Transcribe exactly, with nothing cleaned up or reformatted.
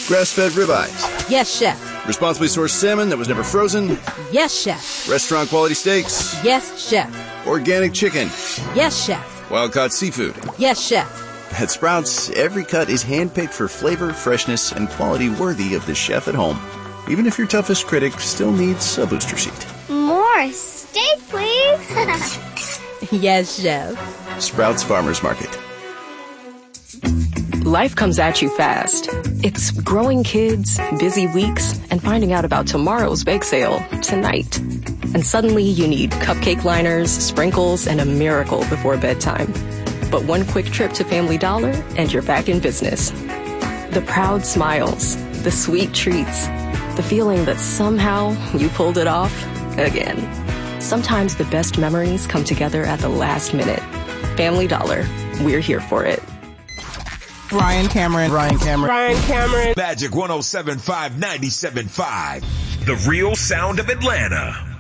Grass-fed ribeyes. Yes, chef. Responsibly sourced salmon that was never frozen. Yes, chef. Restaurant quality steaks. Yes, chef. Organic chicken. Yes, chef. Wild-caught seafood. Yes, chef. At Sprouts, every cut is handpicked for flavor, freshness, and quality worthy of the chef at home. Even if your toughest critic still needs a booster seat. More steak, please. Yes, chef. Sprouts Farmers Market. Life comes at you fast. It's growing kids, busy weeks, and finding out about tomorrow's bake sale tonight. And suddenly you need cupcake liners, sprinkles, and a miracle before bedtime. But one quick trip to Family Dollar and you're back in business. The proud smiles, the sweet treats, the feeling that somehow you pulled it off again. Sometimes the best memories come together at the last minute. Family Dollar, we're here for it. Ryan Cameron. Ryan Cameron. Ryan Cameron. Magic one oh seven point five, ninety-seven point five. The real sound of Atlanta.